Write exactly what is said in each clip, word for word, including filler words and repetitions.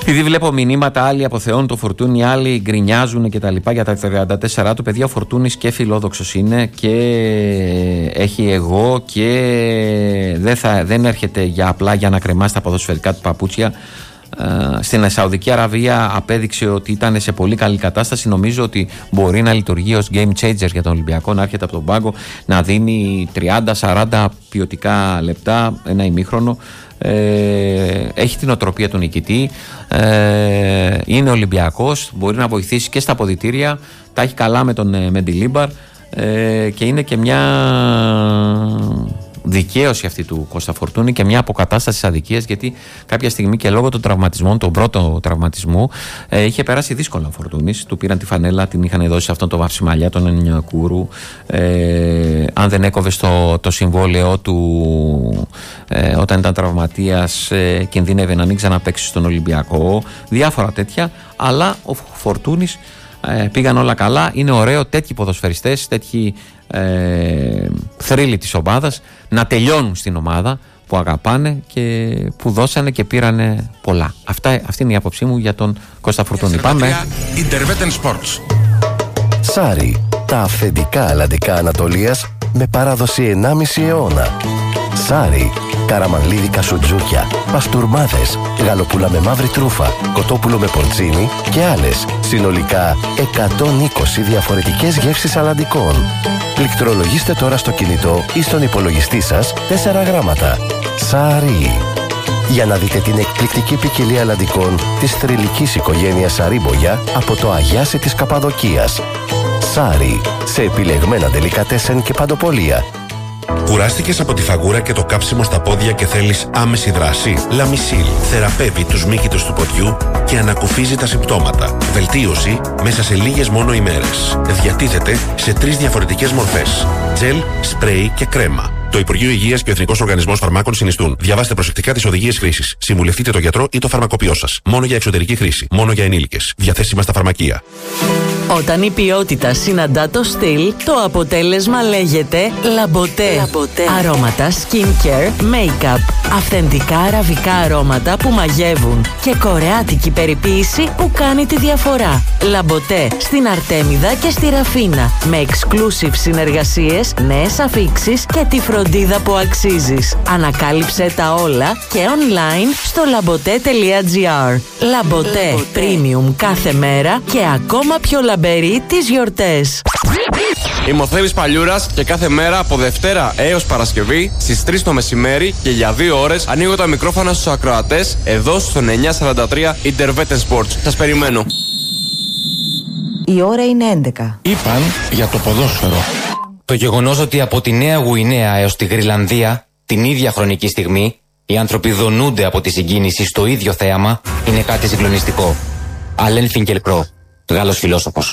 Επειδή βλέπω μηνύματα, άλλοι αποθεώνουν το Φορτούνι, άλλοι γκρινιάζουν και τα λοιπά για τα τριάντα τέσσερα του. Παιδιά, ο Φορτούνης και φιλόδοξος είναι και έχει εγώ και δεν, θα, δεν έρχεται για απλά για να κρεμάσει τα ποδοσφαιρικά του παπούτσια. Στην Σαουδική Αραβία απέδειξε ότι ήταν σε πολύ καλή κατάσταση. Νομίζω ότι μπορεί να λειτουργεί ως game changer για τον Ολυμπιακό, να έρχεται από τον πάγκο, να δίνει τριάντα σαράντα ποιοτικά λεπτά, ένα ημίχρονο. Ε, έχει την οτροπία του νικητή, ε, είναι Ολυμπιακός, μπορεί να βοηθήσει και στα αποδυτήρια, τα έχει καλά με τον Μεντιλίμπαρ, ε, και είναι και μια δικαίωση αυτή του Κώστα Φορτούνη και μια αποκατάσταση της αδικίας, γιατί κάποια στιγμή και λόγω των τραυματισμών, τον πρώτο τραυματισμού, ε, είχε περάσει δύσκολα ο Φορτούνης. Του πήραν τη φανέλα, την είχαν δώσει σε αυτόν τον Βαυσιμαλιά, τον Εννιακούρου. Ε, αν δεν έκοβε στο, το συμβόλαιό του ε, όταν ήταν τραυματίας, ε, κινδύνευε να μην ξαναπαίξει στον Ολυμπιακό. Διάφορα τέτοια, αλλά ο Φορτούνης ε, πήγαν όλα καλά. Είναι ωραίο τέτοιοι ποδοσφαιριστές, τέτοιοι Ε, θρύλοι της ομάδας να τελειώνουν στην ομάδα που αγαπάνε και που δώσανε και πήρανε πολλά. Αυτά, αυτή είναι η άποψή μου για τον Κώστα Φορτούνη. Πάμε. Intervetten Sports. Σάρι, τα αυθεντικά αλλαντικά Ανατολίας με παράδοση ενάμιση αιώνα. Σάρι, καραμανλίδικα σουτζούκια, παστούρμάδες, γαλοπούλα με μαύρη τρούφα, κοτόπουλο με πορτσίνι και άλλες. Συνολικά εκατόν είκοσι διαφορετικές γεύσεις αλλαντικών. Πληκτρολογήστε τώρα στο κινητό ή στον υπολογιστή σας τέσσερα γράμματα. Σάρι. Για να δείτε την εκπληκτική ποικιλία αλλαντικών της θρυλικής οικογένειας Σαρίμπογια από το Αγιάσι της Καπαδοκίας. Σάρι. Σε επιλεγμένα ντελικατέσεν και παντοπολία. Κουράστηκες από τη φαγούρα και το κάψιμο στα πόδια και θέλεις άμεση δράση? Λαμισίλ θεραπεύει τους μύκητους του ποδιού και ανακουφίζει τα συμπτώματα. Βελτίωση μέσα σε λίγες μόνο ημέρες. Διατίθεται σε τρεις διαφορετικές μορφές: τζελ, σπρέι και κρέμα. Το Υπουργείο Υγείας και ο Εθνικός Οργανισμός Φαρμάκων συνιστούν. Διαβάστε προσεκτικά τις οδηγίες χρήσης. Συμβουλευτείτε τον γιατρό ή το φαρμακοποιό σας. Μόνο για εξωτερική χρήση. Μόνο για ενήλικες. Διαθέσιμα στα φαρμακεία. Όταν η ποιότητα συναντά το στυλ, το αποτέλεσμα λέγεται Λαμποτέ. Λαμποτέ. Αρώματα skincare, make-up, αυθεντικά αραβικά αρώματα που μαγεύουν και κορεάτικη περιποίηση που κάνει τη διαφορά. Λαμποτέ στην Αρτέμιδα και στη Ραφίνα, με exclusive συνεργασίες, νέες αφίξεις και τη φροντίδα που αξίζεις. Ανακάλυψε τα όλα και online στο λαμποτέ τελεία τζι άρ. Λαμποτέ, premium κάθε μέρα και ακόμα πιο λαμπερή τις γιορτές. Είμαι ο Θέμης Παλιούρας και κάθε μέρα από Δευτέρα έως Παρασκευή στις τρεις το μεσημέρι και για δύο ώρες ανοίγω τα μικρόφωνα στους ακροατές εδώ στον εννιακόσια σαράντα τρία Intervetten Sports. Σας περιμένω. Η ώρα είναι έντεκα. Είπαν για το ποδόσφαιρο. Το γεγονός ότι από τη Νέα Γουινέα έως τη Γρυλανδία την ίδια χρονική στιγμή οι άνθρωποι δονούνται από τη συγκίνηση στο ίδιο θέαμα είναι κάτι συγκλονιστικό. Αλέν Φινκελκρό, Γάλλος φιλόσοφος.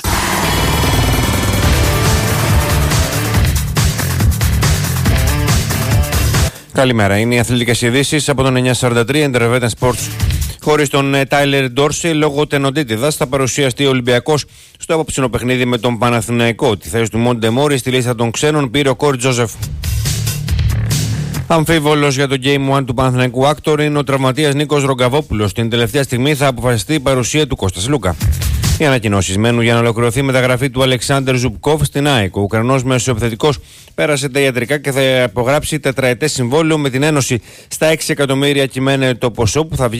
Καλημέρα, είναι οι αθλητικές ειδήσεις από τον εννιακόσια σαράντα τρία Intervetten Sports. Χωρίς τον Τάιλερ Ντόρση, λόγω τενοντίτιδας, θα παρουσιαστεί ο Ολυμπιακός στο απόψινο παιχνίδι με τον Παναθηναϊκό. Τη θέση του Μόντε Μόρι στη λίστα των ξένων πήρε ο Κόρι Τζόζεφ. Αμφίβολος για το Game ένα του Παναθηναϊκού Άκτορ είναι ο τραυματίας Νίκος Ρογκαβόπουλος. Την τελευταία στιγμή θα αποφασιστεί η παρουσία του Κώστα Λούκα. Οι ανακοινώσεις μένουν για να ολοκληρωθεί η μεταγραφή του Αλεξάνδρ Ζουμπκόφ στην ΑΕΚ. Ο Ουκρανός μεσοεπιθετικός πέρασε τα ιατρικά και θα υπογράψει τετραετές συμβόλαιο με την Ένωση. Στα έξι εκατομμύρια κυμαίνεται το ποσό που θα βγει